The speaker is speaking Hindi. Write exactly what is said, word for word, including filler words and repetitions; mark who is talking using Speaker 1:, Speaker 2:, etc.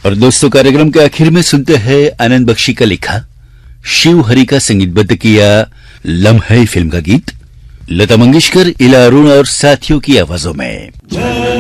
Speaker 1: और दोस्तों, कार्यक्रम के आखिर में सुनते हैं आनंद बख्शी का लिखा, शिव हरि का संगीतबद्ध किया लम्हे फिल्म का गीत, लता मंगेशकर, इला अरुण और साथियों की आवाजों में।